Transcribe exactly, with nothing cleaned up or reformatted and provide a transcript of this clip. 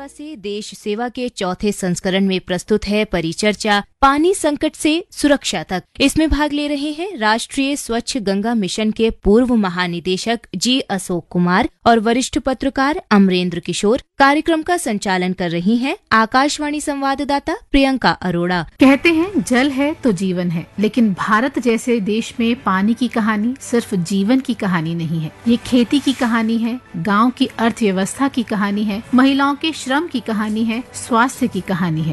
सेवा से देश सेवा के चौथे संस्करण में प्रस्तुत है परिचर्चा पानी संकट से सुरक्षा तक। इसमें भाग ले रहे हैं राष्ट्रीय स्वच्छ गंगा मिशन के पूर्व महानिदेशक जी अशोक कुमार और वरिष्ठ पत्रकार अमरेंद्र किशोर। कार्यक्रम का संचालन कर रही हैं आकाशवाणी संवाददाता प्रियंका अरोड़ा। कहते हैं जल है तो जीवन है, लेकिन भारत जैसे देश में पानी की कहानी सिर्फ जीवन की कहानी नहीं है। ये खेती की कहानी है, गांव की अर्थव्यवस्था की कहानी है, महिलाओं के श्रम की कहानी है, स्वास्थ्य की कहानी है।